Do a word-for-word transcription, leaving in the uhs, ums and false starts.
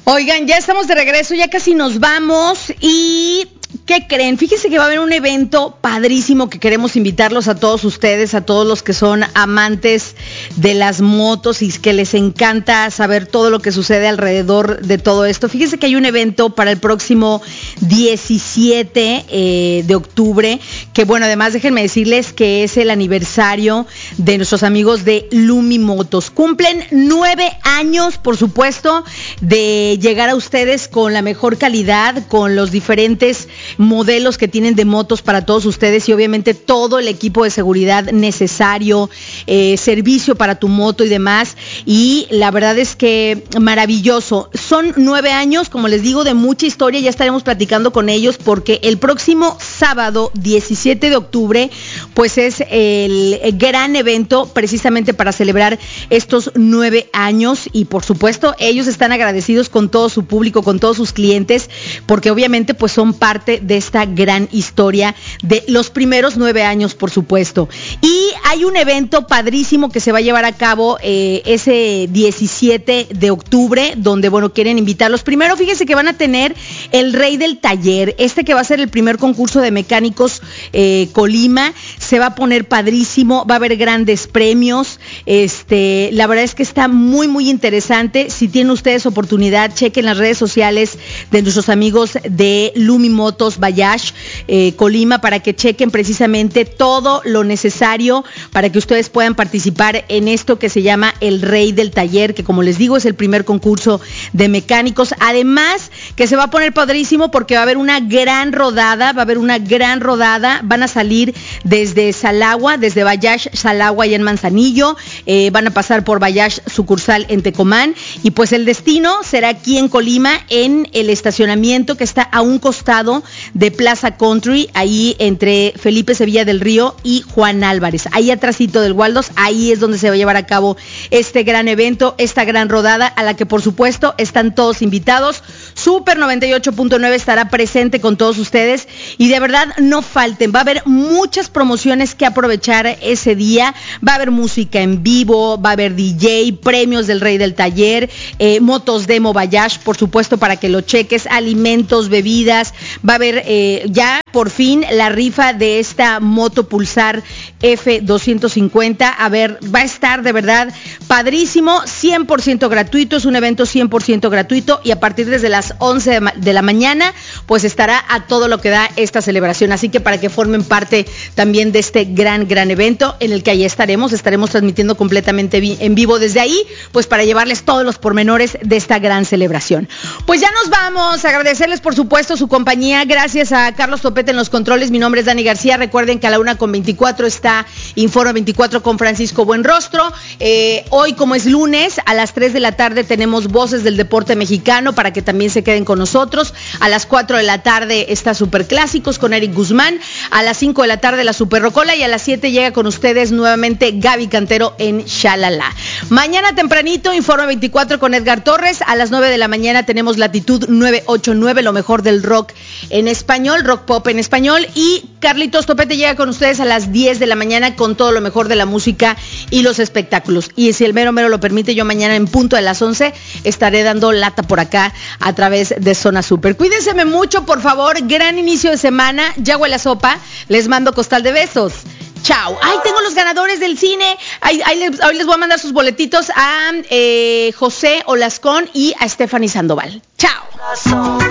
Oigan, ya estamos de regreso, ya casi nos vamos y... ¿qué creen? Fíjense que va a haber un evento padrísimo que queremos invitarlos a todos ustedes, a todos los que son amantes de las motos y que les encanta saber todo lo que sucede alrededor de todo esto. Fíjense que hay un evento para el próximo diecisiete eh, de octubre, que bueno, además déjenme decirles que es el aniversario de nuestros amigos de Lumi Motos. Cumplen nueve años, por supuesto, de llegar a ustedes con la mejor calidad, con los diferentes modelos que tienen de motos para todos ustedes y obviamente todo el equipo de seguridad necesario, eh, servicio para tu moto y demás, y la verdad es que maravilloso. Son nueve años, como les digo, de mucha historia. Ya estaremos platicando con ellos porque el próximo sábado diecisiete de octubre pues es el gran evento precisamente para celebrar estos nueve años, y por supuesto ellos están agradecidos con todo su público, con todos sus clientes, porque obviamente pues son parte de esta gran historia de los primeros nueve años, por supuesto. Y hay un evento padrísimo que se va a llevar a cabo eh, ese diecisiete de octubre, donde, bueno, quieren invitarlos. Primero, fíjense que van a tener el Rey del Taller, este que va a ser el primer concurso de mecánicos eh, Colima. Se va a poner padrísimo, va a haber grandes premios. Este, la verdad es que está muy, muy interesante. Si tienen ustedes oportunidad, chequen las redes sociales de nuestros amigos de Lumi Motos Bayash eh, Colima para que chequen precisamente todo lo necesario para que ustedes puedan participar en esto que se llama el Rey del Taller, que como les digo es el primer concurso de mecánicos. Además que se va a poner padrísimo porque va a haber una gran rodada, va a haber una gran rodada, van a salir desde Salagua, desde Bayash Salagua y en Manzanillo, eh, van a pasar por Bayash sucursal en Tecomán, y pues el destino será aquí en Colima, en el estacionamiento que está a un costado de Plaza Country, ahí entre Felipe Sevilla del Río y Juan Álvarez, ahí atrásito del Waldos. Ahí es donde se va a llevar a cabo este gran evento, esta gran rodada, a la que por supuesto están todos invitados. Super noventa y ocho punto nueve estará presente con todos ustedes y de verdad no falten, va a haber muchas promociones que aprovechar ese día. Va a haber música en vivo, va a haber D J, premios del Rey del Taller, eh, motos demo Bayash, por supuesto, para que lo cheques, alimentos, bebidas. Va a haber eh, ya por fin la rifa de esta moto Pulsar F doscientos cincuenta. A ver, va a estar de verdad padrísimo, cien por ciento gratuito, es un evento cien por ciento gratuito, y a partir desde las once de la mañana pues estará a todo lo que da esta celebración, así que para que formen parte también de este gran, gran evento en el que ahí estaremos, estaremos transmitiendo completamente vi- en vivo desde ahí, pues para llevarles todos los pormenores de esta gran celebración. Pues ya nos vamos, agradecerles por supuesto su compañía, gracias a Carlos Topete en los controles. Mi nombre es Dani García, recuerden que a la una con veinticuatro está Informe veinticuatro con Francisco Buenrostro. Eh, hoy, como es lunes, a las tres de la tarde tenemos Voces del Deporte Mexicano para que también se queden con nosotros. A las cuatro de la tarde está Superclásicos con Eric Guzmán. A las cinco de la tarde la Super Rocola, y a las siete llega con ustedes nuevamente Gaby Cantero en Shalala. Mañana tempranito Informe veinticuatro con Edgar Torres. A las nueve de la mañana tenemos Latitud novecientos ochenta y nueve, lo mejor del rock en español, rock pop en español, y Carlitos Topete llega con ustedes a las diez de la mañana con todo lo mejor de la música y los espectáculos. Y si el mero mero lo permite, yo mañana en punto de las once estaré dando lata por acá a través de Zona Super. Cuídense mucho, por favor, gran inicio de semana, ya huele a sopa, les mando costal de besos. Chao. Ay, tengo los ganadores del cine. Ay, ay, les, hoy les voy a mandar sus boletitos a eh, José Olascón y a Stephanie Sandoval. Chao.